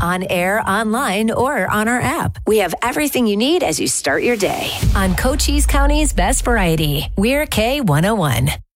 On air, online, or on our app. We have everything you need as you start your day. On Cochise County's Best Variety, we're K101.